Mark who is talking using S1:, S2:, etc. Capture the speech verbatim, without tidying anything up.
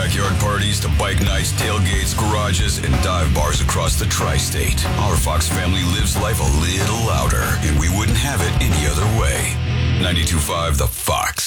S1: backyard parties to bike nights, tailgates, garages, and dive bars across the tri-state. Our Fox family lives life a little louder, and we wouldn't have it any other way. ninety-two point five The Fox.